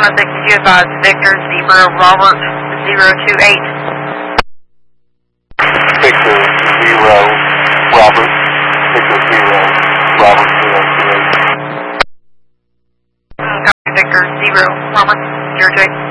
106, you advise Victor 0 Robert 028. Victor 0 Robert, Victor 0 Robert 028. Copy Victor 0 Robert 028.